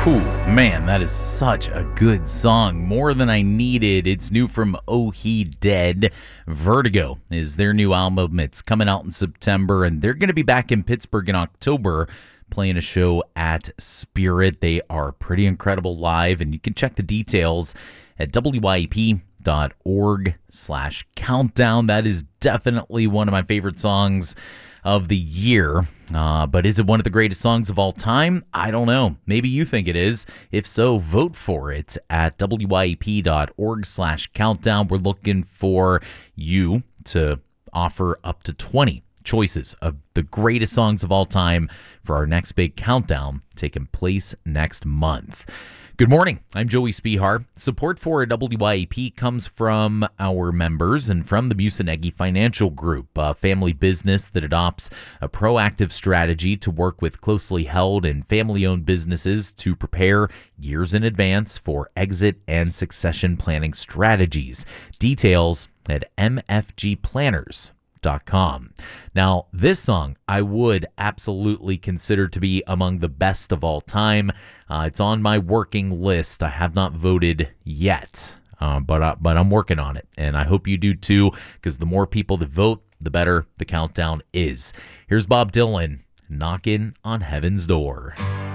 Whew, man, that is such a good song. More Than I Needed. It's new from Oh He Dead. Vertigo is their new album. It's coming out in September, and they're going to be back in Pittsburgh in October playing a show at Spirit. They are pretty incredible live, and you can check the details at wyep.org/countdown. That is definitely one of my favorite songs of the year. But is it one of the greatest songs of all time? I don't know. Maybe you think it is. If so, vote for it at wyep.org/countdown. We're looking for you to offer up to 20 choices of the greatest songs of all time for our next big countdown taking place next month. Good morning. I'm Joey Spihar. Support for WYEP comes from our members and from the Musanegi Financial Group, a family business that adopts a proactive strategy to work with closely held and family-owned businesses to prepare years in advance for exit and succession planning strategies. Details at mfgplanners.com. Now, this song I would absolutely consider to be among the best of all time. It's on my working list. I have not voted yet, but I'm working on it, and I hope you do too, because the more people that vote, the better the countdown is. Here's Bob Dylan, Knocking on Heaven's Door.